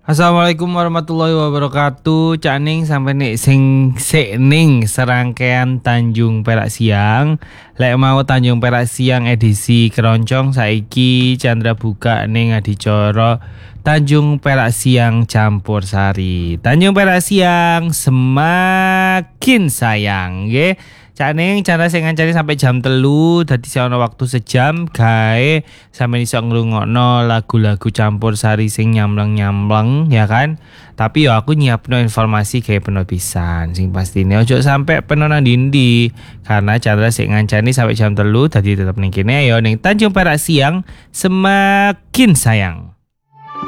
Assalamualaikum warahmatullahi wabarakatuh. Cak Ning sampai nek sing sik ning serangkaian Tanjung Perak Siang. Lek mau Tanjung Perak Siang edisi keroncong saiki Chandra buka ning adicara Tanjung Perak Siang Campur Sari. Tanjung Perak Siang semakin sayang, nggih. Cak Ning cara sing ngancani sampai jam 3, dadi ana waktu sejam gawe sampe iso ngrungokno lagu-lagu campur sari sing nyamleng-nyamleng ya kan. Tapi yo aku nyiapno informasi kayak penuh pisan sing pastine ojo sampai penuh nang dindi karena cara sing ngancani sampai jam 3 dadi tetep ning kene yo ning Tanjung Perak Siang semakin sayang.